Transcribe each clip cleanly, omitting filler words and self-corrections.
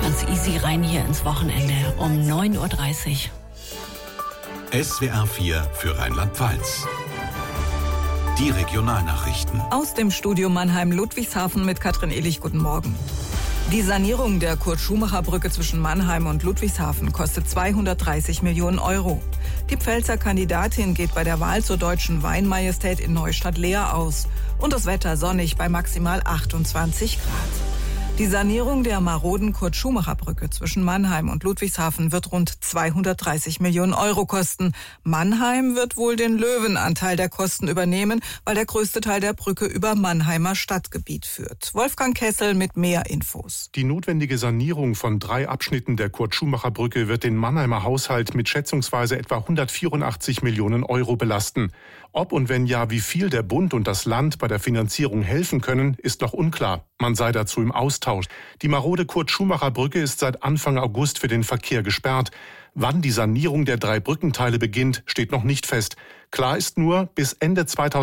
Ganz easy rein hier ins Wochenende um 9.30 Uhr. SWR 4 für Rheinland-Pfalz. Die Regionalnachrichten. Aus dem Studio Mannheim-Ludwigshafen mit Katrin Ehlich. Guten Morgen. Die Sanierung der Kurt-Schumacher-Brücke zwischen Mannheim und Ludwigshafen kostet 230 Millionen Euro. Die Pfälzer Kandidatin geht bei der Wahl zur Deutschen Weinmajestät in Neustadt leer aus. Und das Wetter sonnig bei maximal 28 Grad. Die Sanierung der maroden Kurt-Schumacher-Brücke zwischen Mannheim und Ludwigshafen wird rund 230 Millionen Euro kosten. Mannheim wird wohl den Löwenanteil der Kosten übernehmen, weil der größte Teil der Brücke über Mannheimer Stadtgebiet führt. Wolfgang Kessel mit mehr Infos. Die notwendige Sanierung von 3 Abschnitten der Kurt-Schumacher-Brücke wird den Mannheimer Haushalt mit schätzungsweise etwa 184 Millionen Euro belasten. Ob und wenn ja, wie viel der Bund und das Land bei der Finanzierung helfen können, ist noch unklar. Man sei dazu im Austausch. Die marode Kurt-Schumacher-Brücke ist seit Anfang August für den Verkehr gesperrt. Wann die Sanierung der 3 Brückenteile beginnt, steht noch nicht fest. Klar ist nur, bis Ende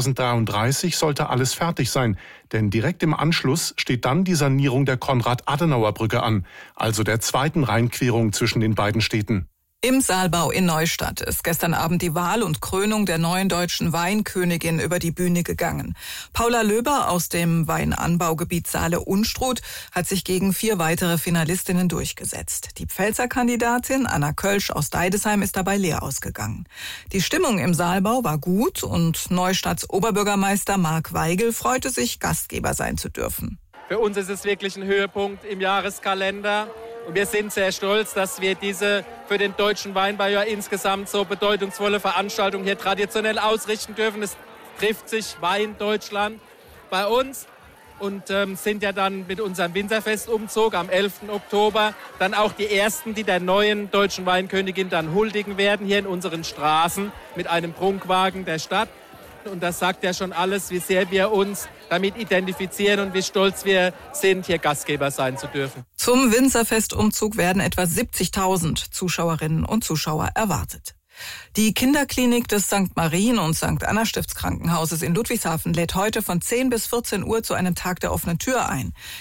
2033 sollte alles fertig sein. Denn direkt im Anschluss steht dann die Sanierung der Konrad-Adenauer-Brücke an, also der zweiten Rheinquerung zwischen den beiden Städten. Im Saalbau in Neustadt ist gestern Abend die Wahl und Krönung der neuen deutschen Weinkönigin über die Bühne gegangen. Paula Löber aus dem Weinanbaugebiet Saale-Unstrut hat sich gegen 4 weitere Finalistinnen durchgesetzt. Die Pfälzer Kandidatin Anna Kölsch aus Deidesheim ist dabei leer ausgegangen. Die Stimmung im Saalbau war gut und Neustadts Oberbürgermeister Marc Weigel freute sich, Gastgeber sein zu dürfen. Für uns ist es wirklich ein Höhepunkt im Jahreskalender. Und wir sind sehr stolz, dass wir diese für den deutschen Weinbau ja insgesamt so bedeutungsvolle Veranstaltung hier traditionell ausrichten dürfen. Es trifft sich Wein Deutschland bei uns und sind ja dann mit unserem Winzerfestumzug am 11. Oktober dann auch die Ersten, die der neuen deutschen Weinkönigin dann huldigen werden, hier in unseren Straßen mit einem Prunkwagen der Stadt. Und das sagt ja schon alles, wie sehr wir uns damit identifizieren und wie stolz wir sind, hier Gastgeber sein zu dürfen. Zum Winzerfestumzug werden etwa 70.000 Zuschauerinnen und Zuschauer erwartet. Die Kinderklinik des St. Marien- und St. Anna-Stiftskrankenhauses in Ludwigshafen lädt heute von 10 bis 14 Uhr zu einem Tag der offenen Tür ein.